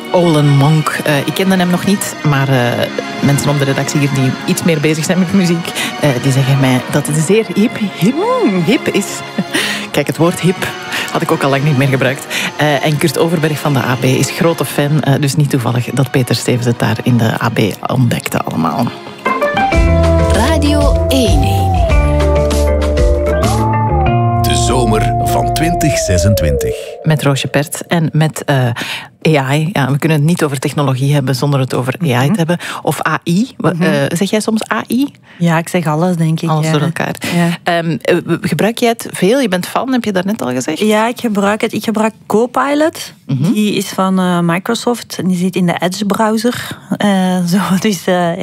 Olan Monk. Ik kende hem nog niet, maar mensen op de redactie hier die iets meer bezig zijn met muziek, die zeggen mij dat het zeer hip is. Kijk, het woord hip had ik ook al lang niet meer gebruikt. En Kurt Overberg van de AB is grote fan, dus niet toevallig dat Peter Stevens het daar in de AB ontdekte allemaal. Radio 1. De zomer van 2026. Met Roosje Pert en met AI. Ja, we kunnen het niet over technologie hebben zonder het over AI te hebben. Of AI. Zeg jij soms AI? Ja, ik zeg alles, denk ik. Alles door elkaar. Ja. Gebruik jij het veel? Je bent fan, heb je daarnet al gezegd? Ja, ik gebruik het. Ik gebruik Copilot. Die is van Microsoft. En die zit in de Edge-browser. Dus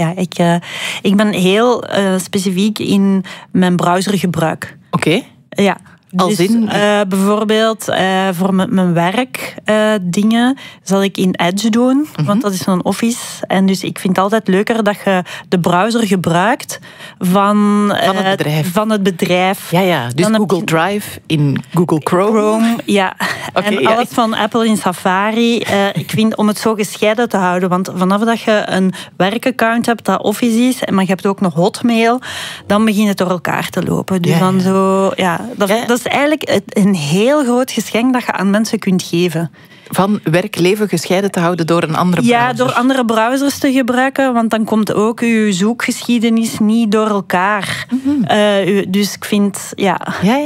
ik ben heel specifiek in mijn browsergebruik. Oké. Ja. Als dus, in? Bijvoorbeeld voor mijn werk dingen zal ik in Edge doen, want dat is zo'n Office. En dus ik vind het altijd leuker dat je de browser gebruikt van het bedrijf. Ja, dus Google Drive in Google Chrome. Ja. Okay, en alles van Apple in Safari. Ik vind om het zo gescheiden te houden, want vanaf dat je een werkaccount hebt dat Office is, maar je hebt ook nog Hotmail, dan begint het door elkaar te lopen. Dus dat is eigenlijk een heel groot geschenk dat je aan mensen kunt geven. Van werk-leven gescheiden te houden door een andere browser? Ja, door andere browsers te gebruiken, want dan komt ook je zoekgeschiedenis niet door elkaar. Dus ik vind, ja,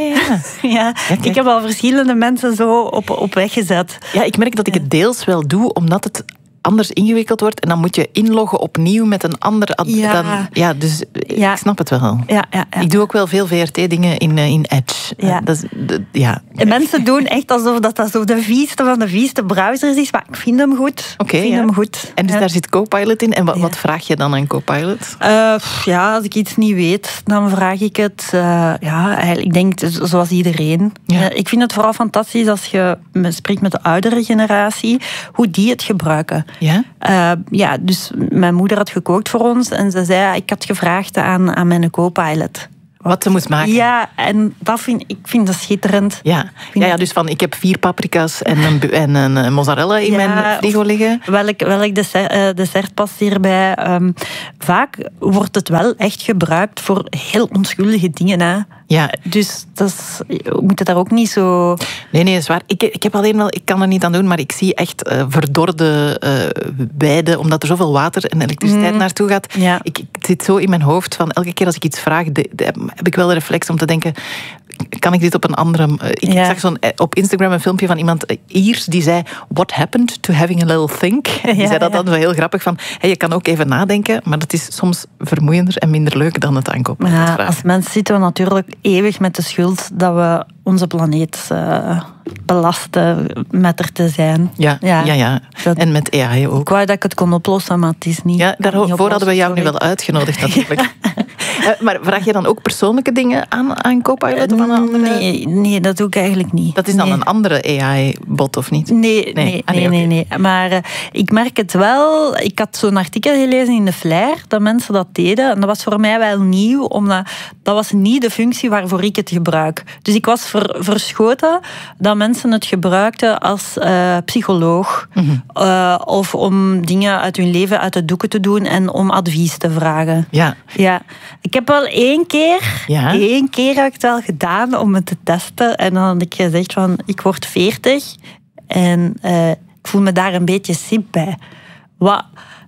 ik heb al verschillende mensen zo op weg gezet. Ja, ik merk dat ik het deels wel doe, omdat het anders ingewikkeld wordt en dan moet je inloggen opnieuw met een ander... Ik snap het wel. Ja. Ik doe ook wel veel VRT-dingen in Edge. En mensen doen echt alsof dat zo de vieste van de vieste browsers is, maar ik vind hem goed. Hem goed. En dus daar zit Copilot in. En wat vraag je dan aan Copilot? Als ik iets niet weet, dan vraag ik het. Eigenlijk, ik denk zoals iedereen. Ja. Ik vind het vooral fantastisch als je spreekt met de oudere generatie, hoe die het gebruiken. Ja? Dus mijn moeder had gekookt voor ons en ze zei, ik had gevraagd aan mijn Copilot wat ze moest maken. Ja, en ik vind dat schitterend. Ja, dus van ik heb 4 paprika's en een mozzarella in mijn frigo liggen. Welk dessert past hierbij? Vaak wordt het wel echt gebruikt voor heel onschuldige dingen. Hè? Ja. Dus we moeten daar ook niet zo... Nee, is waar. Ik heb alleen wel, ik kan er niet aan doen, maar ik zie echt verdorde weiden, omdat er zoveel water en elektriciteit naartoe gaat. Ja. Ik zit zo in mijn hoofd van elke keer als ik iets vraag, heb ik wel de reflex om te denken, kan ik dit op een andere... Ik zag op Instagram een filmpje van iemand Iers die zei, what happened to having a little think? Die zei dat dan zo heel grappig van, je kan ook even nadenken, maar dat is soms vermoeiender en minder leuk dan het aankopen. Ja, als mens zitten we natuurlijk eeuwig met de schuld dat we onze planeet belasten met er te zijn. Ja. En met AI ook. Ik wou dat ik het kon oplossen, maar het is niet. Ja, daarvoor hadden we jou nu wel uitgenodigd natuurlijk. Maar vraag je dan ook persoonlijke dingen aan Copilot? Nee, dat doe ik eigenlijk niet. Dat is dan een andere AI-bot, of niet? Nee. Maar ik merk het wel. Ik had zo'n artikel gelezen in de Flair dat mensen dat deden. En dat was voor mij wel nieuw, omdat dat was niet de functie waarvoor ik het gebruik. Dus ik was verschoten dat mensen het gebruikten als psycholoog. Of om dingen uit hun leven uit de doeken te doen en om advies te vragen. Ja. Ik heb wel één keer heb ik het wel gedaan om het te testen. En dan had ik gezegd van, ik word 40 en ik voel me daar een beetje sip bij. Wat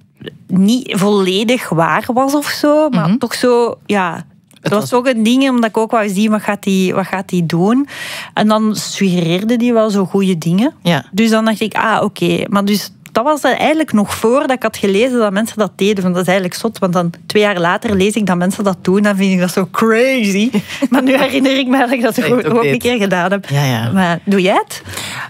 niet volledig waar was of zo, maar toch zo, Het was ook een ding, omdat ik ook wou zien, wat gaat die doen? En dan suggereerde die wel zo goede dingen. Ja. Dus dan dacht ik, oké. Maar dus dat was eigenlijk nog voordat ik had gelezen dat mensen dat deden. Want dat is eigenlijk zot, want dan 2 jaar later lees ik dat mensen dat doen. Dan vind ik dat zo crazy. Maar nu herinner ik me dat ik dat ook een keer gedaan heb. Ja. Maar doe jij het?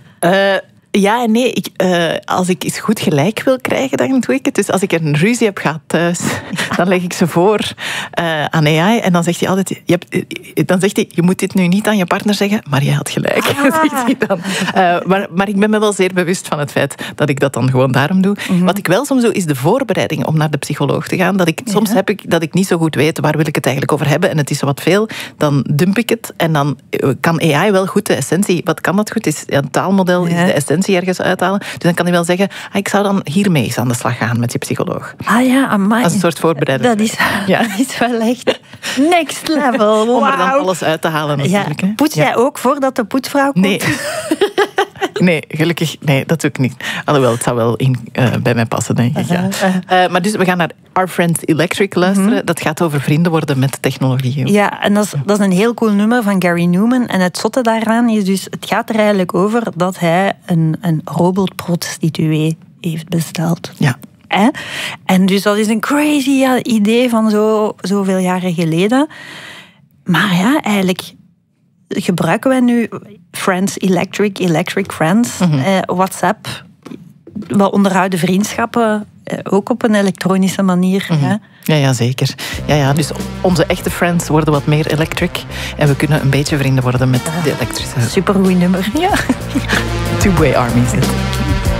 Ja en nee. Als ik eens goed gelijk wil krijgen, dan doe ik het. Dus als ik een ruzie heb gehad thuis, dan leg ik ze voor aan AI. En dan zegt hij altijd, je moet dit nu niet aan je partner zeggen, maar jij had gelijk. Zegt hij dan. Maar ik ben me wel zeer bewust van het feit dat ik dat dan gewoon daarom doe. Wat ik wel soms doe, is de voorbereiding om naar de psycholoog te gaan. Soms heb ik dat ik niet zo goed weet, waar wil ik het eigenlijk over hebben, en het is wat veel. Dan dump ik het en dan kan AI wel goed de essentie. Wat kan dat goed? Een taalmodel is de essentie frequentie ergens uithalen. Dus dan kan hij wel zeggen, ik zou dan hiermee eens aan de slag gaan met je psycholoog. Ah ja, amai. Als een soort voorbereider. Dat is wel echt next level. Wow. Om er dan alles uit te halen natuurlijk. Ja. Poets jij ook voordat de poetsvrouw komt? Nee. Nee, gelukkig, nee, dat doe ik niet. Alhoewel, het zou wel bij mij passen, denk ik. Ja. Maar dus we gaan naar Our Friends Electric luisteren. Dat gaat over vrienden worden met technologie. Ja, en dat is een heel cool nummer van Gary Newman. En het zotte daaraan is dus, het gaat er eigenlijk over dat hij een robotprostituee heeft besteld. Ja. En dus dat is een crazy idee van zoveel jaren geleden. Maar ja, eigenlijk gebruiken wij nu Friends Electric Friends, WhatsApp. We onderhouden vriendschappen ook op een elektronische manier. Ja, zeker. Ja, dus onze echte friends worden wat meer electric. En we kunnen een beetje vrienden worden met de elektrische. Supergoed nummer. Ja. Two-way army is het.